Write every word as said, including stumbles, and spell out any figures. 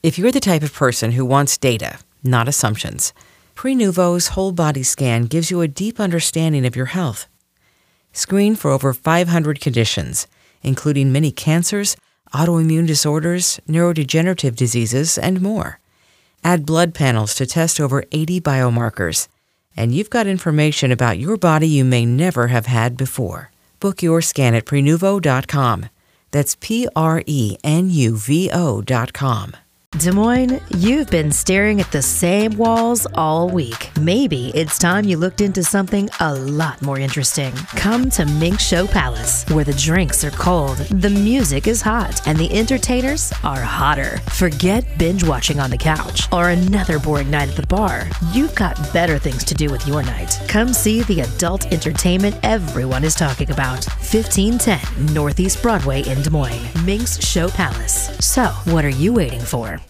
If you're the type of person who wants data, not assumptions, Prenuvo's whole body scan gives you a deep understanding of your health. Screen for over five hundred conditions, including many cancers, autoimmune disorders, neurodegenerative diseases, and more. Add blood panels to test over eighty biomarkers, and you've got information about your body you may never have had before. Book your scan at Prenuvo dot com. That's P R E N U V O dot com. Des Moines, you've been staring at the same walls all week. Maybe it's time you looked into something a lot more interesting. Come to Mink Show Palace, where the drinks are cold, the music is hot, and the entertainers are hotter. Forget binge watching on the couch or another boring night at the bar. You've got better things to do with your night. Come see the adult entertainment everyone is talking about. fifteen ten Northeast Broadway in Des Moines. Mink's Show Palace. So, what are you waiting for?